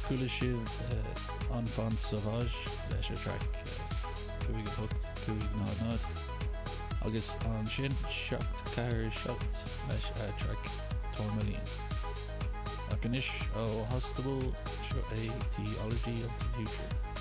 coolla sibh Enfant Sauvage leis a track Cúig Hooked, Cúig Nád agus an sin Shocked Cair Shocked leis a track Tourmaline. Ac inis ó Hostable seo é Theology of the Future.